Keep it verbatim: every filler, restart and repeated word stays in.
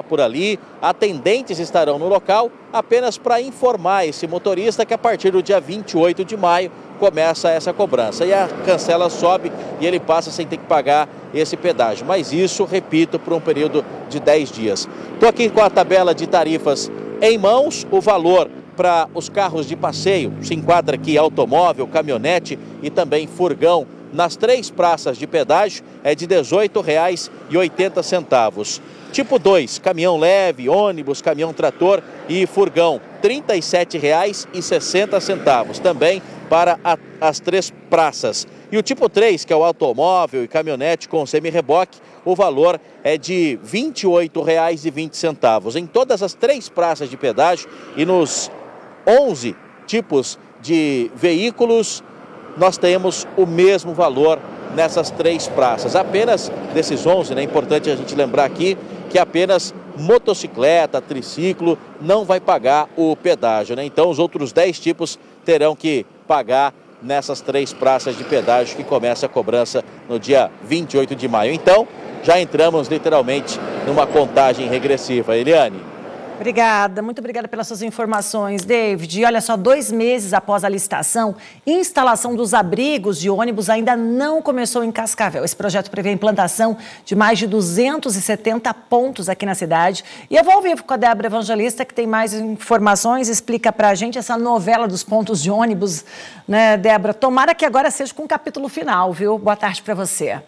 por ali, atendentes estarão no local apenas para informar esse motorista que a partir do dia vinte e oito de maio começa essa cobrança. E a cancela sobe e ele passa sem ter que pagar esse pedágio. Mas isso, repito, por um período de dez dias. Estou aqui com a tabela de tarifas em mãos. O valor para os carros de passeio se enquadra aqui automóvel, caminhonete e também furgão. Nas três praças de pedágio é de dezoito reais e oitenta centavos. Tipo dois, caminhão leve, ônibus, caminhão trator e furgão, trinta e sete reais e sessenta centavos, também para a, as três praças. E o tipo três, que é o automóvel e caminhonete com semi-reboque, o valor é de vinte e oito reais e vinte centavos. Em todas as três praças de pedágio e nos onze tipos de veículos, nós temos o mesmo valor nessas três praças. Apenas desses onze, né, é importante a gente lembrar aqui que apenas motocicleta, triciclo não vai pagar o pedágio, né? Então os outros dez tipos terão que pagar nessas três praças de pedágio que começa a cobrança no dia vinte e oito de maio. Então já entramos literalmente numa contagem regressiva. Eliane. Obrigada, muito obrigada pelas suas informações, David. E olha só, dois meses após a licitação, instalação dos abrigos de ônibus ainda não começou em Cascavel. Esse projeto prevê a implantação de mais de duzentos e setenta pontos aqui na cidade. E eu vou ao vivo com a Débora Evangelista, que tem mais informações, explica pra gente essa novela dos pontos de ônibus, né, Débora? Tomara que agora seja com um capítulo final, viu? Boa tarde para você.